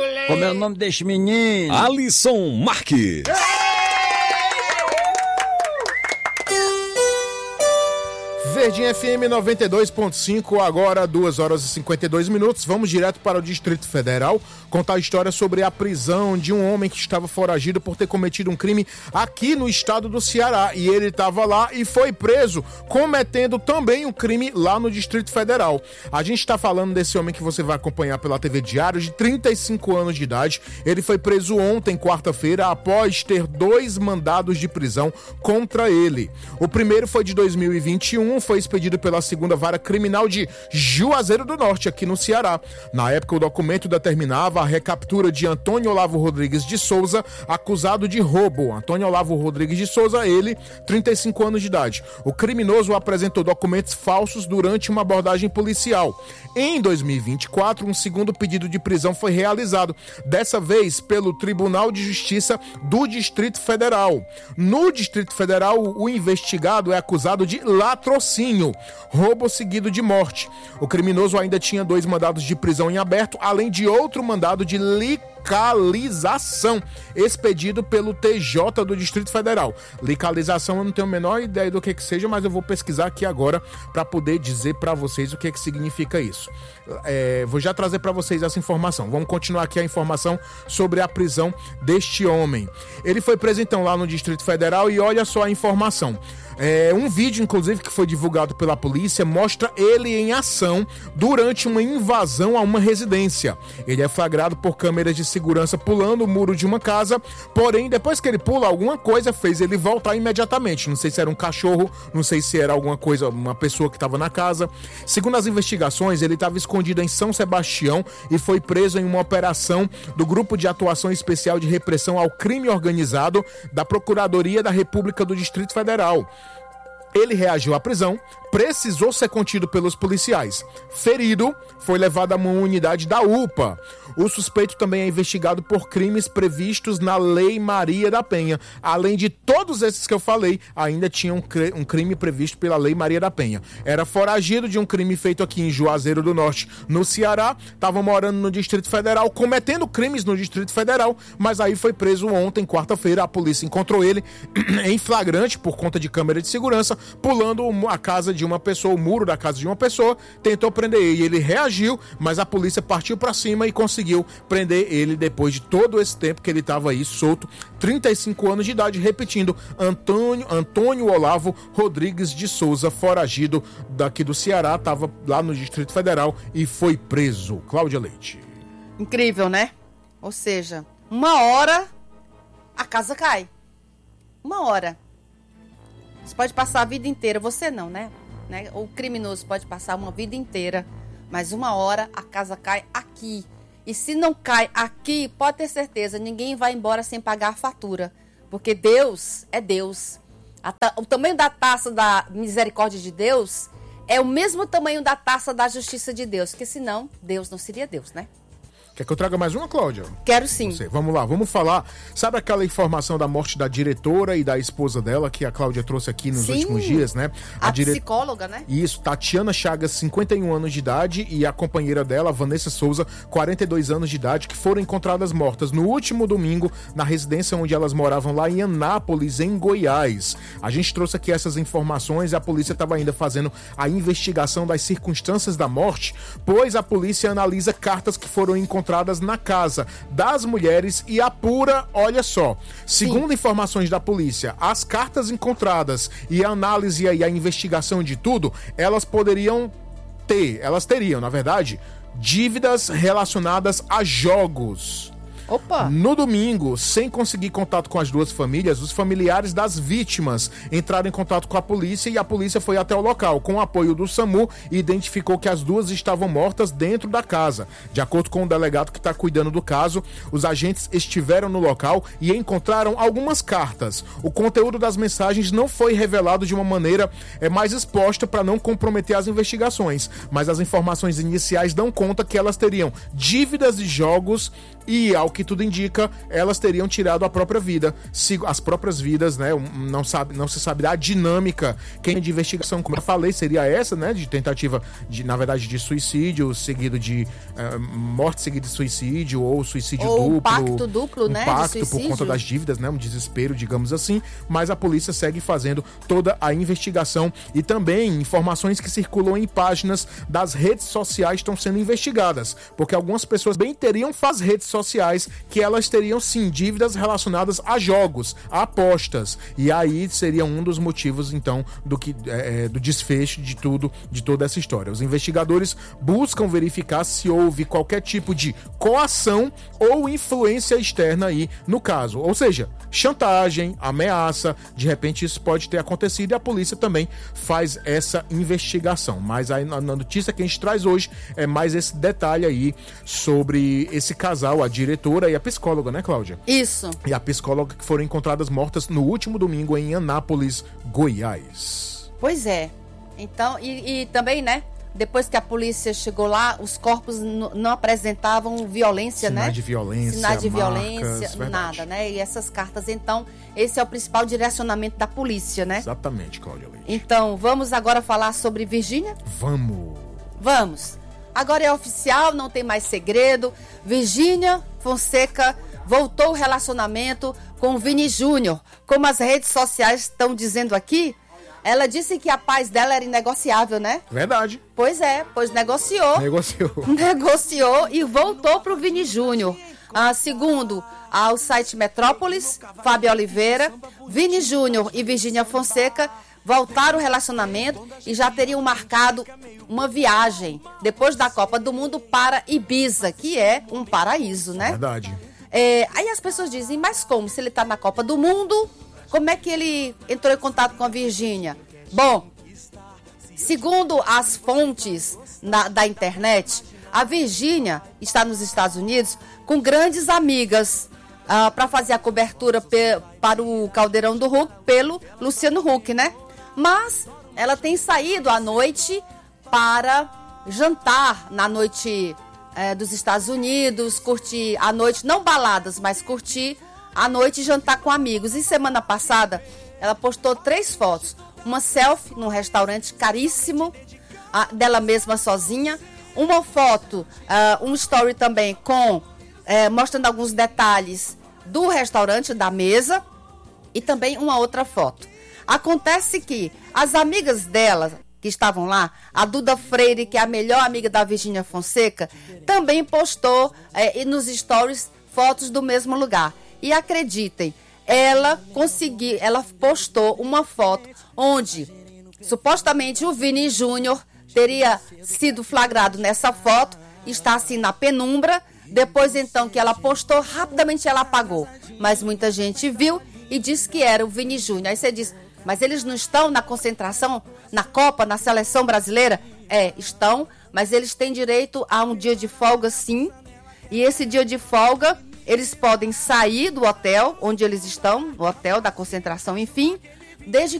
Como é o nome deste menino? Alisson Marques. Verdinha FM 92.5, agora 2 horas e 52 minutos. Vamos direto para o Distrito Federal contar a história sobre a prisão de um homem que estava foragido por ter cometido um crime aqui no estado do Ceará. E ele estava lá e foi preso, cometendo também um crime lá no Distrito Federal. A gente está falando desse homem que você vai acompanhar pela TV Diário, de 35 anos de idade. Ele foi preso ontem, quarta-feira, após ter 2 mandados de prisão contra ele. O primeiro foi de 2021, foi expedido pela 2ª Vara Criminal de Juazeiro do Norte, aqui no Ceará. Na época, o documento determinava a recaptura de Antônio Olavo Rodrigues de Souza, acusado de roubo. Antônio Olavo Rodrigues de Souza, ele, 35 anos de idade. O criminoso apresentou documentos falsos durante uma abordagem policial. Em 2024, um segundo pedido de prisão foi realizado, dessa vez pelo Tribunal de Justiça do Distrito Federal. No Distrito Federal, o investigado é acusado de latrocínio, roubo seguido de morte. O criminoso ainda tinha 2 mandados de prisão em aberto, além de outro mandado de localização expedido pelo TJ do Distrito Federal. Localização eu não tenho a menor ideia do que seja, mas eu vou pesquisar aqui agora para poder dizer para vocês o que significa isso. Vou já trazer para vocês essa informação. Vamos continuar aqui a informação sobre a prisão deste homem. Ele foi preso então lá no Distrito Federal e olha só a informação. Um vídeo, inclusive, que foi divulgado pela polícia, mostra ele em ação durante uma invasão a uma residência. Ele é flagrado por câmeras de segurança pulando o muro de uma casa, porém, depois que ele pula, alguma coisa fez ele voltar imediatamente. Não sei se era um cachorro, não sei se era alguma coisa, uma pessoa que estava na casa. Segundo as investigações, ele estava escondido em São Sebastião e foi preso em uma operação do Grupo de Atuação Especial de Repressão ao Crime Organizado da Procuradoria da República do Distrito Federal. Ele reagiu à prisão, precisou ser contido pelos policiais. Ferido, foi levado a uma unidade da UPA. O suspeito também é investigado por crimes previstos na Lei Maria da Penha. Além de todos esses que eu falei, ainda tinha um crime previsto pela Lei Maria da Penha. Era foragido de um crime feito aqui em Juazeiro do Norte, no Ceará. Estava morando no Distrito Federal, cometendo crimes no Distrito Federal, mas aí foi preso ontem, quarta-feira. A polícia encontrou ele em flagrante por conta de câmera de segurança, pulando a casa de uma pessoa, o muro da casa de uma pessoa, tentou prender ele. Ele reagiu, mas a polícia partiu pra cima e conseguiu prender ele depois de todo esse tempo que ele estava aí solto. 35 anos de idade, repetindo, Antônio Olavo Rodrigues de Souza, foragido daqui do Ceará, estava lá no Distrito Federal e foi preso. Cláudia Leite. Incrível, né? Ou seja, uma hora a casa cai. Uma hora. Você pode passar a vida inteira, você não, né? O criminoso pode passar uma vida inteira, mas uma hora a casa cai aqui. E se não cai aqui, pode ter certeza, ninguém vai embora sem pagar a fatura. Porque Deus é Deus. O tamanho da taça da misericórdia de Deus é o mesmo tamanho da taça da justiça de Deus. Porque senão, Deus não seria Deus, né? Quer que eu traga mais uma, Cláudia? Quero sim. Vamos lá, vamos falar. Sabe aquela informação da morte da diretora e da esposa dela, que a Cláudia trouxe aqui nos últimos dias, né? A psicóloga, né? Isso, Tatiana Chagas, 51 anos de idade, e a companheira dela, Vanessa Souza, 42 anos de idade, que foram encontradas mortas no último domingo na residência onde elas moravam lá em Anápolis, em Goiás. A gente trouxe aqui essas informações e a polícia estava ainda fazendo a investigação das circunstâncias da morte, pois a polícia analisa cartas que foram encontradas na casa das mulheres e apura, olha só, segundo informações da polícia, as cartas encontradas e a análise e a investigação de tudo, elas teriam, na verdade, dívidas relacionadas a jogos. Opa! No domingo, sem conseguir contato com as duas famílias, os familiares das vítimas entraram em contato com a polícia e a polícia foi até o local. Com o apoio do SAMU, e identificou que as duas estavam mortas dentro da casa. De acordo com o delegado que está cuidando do caso, os agentes estiveram no local e encontraram algumas cartas. O conteúdo das mensagens não foi revelado de uma maneira mais exposta para não comprometer as investigações, mas as informações iniciais dão conta que elas teriam dívidas de jogos e, ao que tudo indica, elas teriam tirado a própria vida. As próprias vidas, né? Não se sabe da dinâmica. Quem de investigação, como eu falei, seria essa, né? De tentativa, na verdade, de suicídio, seguido de morte seguida de suicídio, ou suicídio duplo. Um pacto duplo, né? Pacto por conta das dívidas, né? Um desespero, digamos assim. Mas a polícia segue fazendo toda a investigação, e também informações que circulam em páginas das redes sociais estão sendo investigadas, porque algumas pessoas bem teriam redes sociais que elas teriam sim dívidas relacionadas a jogos, a apostas, e aí seria um dos motivos então do desfecho de toda essa história. Os investigadores buscam verificar se houve qualquer tipo de coação ou influência externa aí no caso, ou seja, chantagem, ameaça, de repente isso pode ter acontecido, e a polícia também faz essa investigação. Mas aí na notícia que a gente traz hoje é mais esse detalhe aí sobre esse casal, a diretora e a psicóloga, né, Cláudia? Isso. E a psicóloga, que foram encontradas mortas no último domingo em Anápolis, Goiás. Pois é. Então, e também, né, depois que a polícia chegou lá, os corpos não apresentavam violência, né? Sinais de violência, Sinais de marcas, violência, verdade. nada, né? E essas cartas, então, esse é o principal direcionamento da polícia, né? Exatamente, Cláudia Leite. Então, vamos agora falar sobre Virgínia? Vamos. Agora é oficial, não tem mais segredo. Virgínia Fonseca voltou o relacionamento com o Vini Júnior. Como as redes sociais estão dizendo aqui, ela disse que a paz dela era inegociável, né? Verdade. Pois negociou. Negociou e voltou pro Vini Júnior. Segundo ao site Metrópolis, Fábio Oliveira, Vini Júnior e Virgínia Fonseca voltaram o relacionamento e já teriam marcado uma viagem depois da Copa do Mundo para Ibiza, que é um paraíso, né? Verdade. Aí as pessoas dizem, mas como? Se ele tá na Copa do Mundo, como é que ele entrou em contato com a Virgínia? Bom, segundo as fontes da internet, a Virgínia está nos Estados Unidos com grandes amigas para fazer a cobertura para o Caldeirão do Hulk pelo Luciano Huck, né? Mas ela tem saído à noite para jantar na noite dos Estados Unidos, curtir a noite, não baladas, mas curtir a noite e jantar com amigos. E semana passada ela postou 3 fotos. Uma selfie num restaurante caríssimo, dela mesma sozinha. Uma foto, um story também mostrando alguns detalhes do restaurante, da mesa. E também uma outra foto. Acontece que as amigas dela que estavam lá, a Duda Freire, que é a melhor amiga da Virgínia Fonseca, também postou nos stories fotos do mesmo lugar. E acreditem, ela postou uma foto onde supostamente o Vini Júnior teria sido flagrado nessa foto, está assim na penumbra. Depois então que ela postou, rapidamente ela apagou. Mas muita gente viu e disse que era o Vini Júnior. Aí você diz, mas eles não estão na concentração, na Copa, na seleção brasileira? Estão, mas eles têm direito a um dia de folga, sim. E esse dia de folga, eles podem sair do hotel onde eles estão, no hotel da concentração, enfim, desde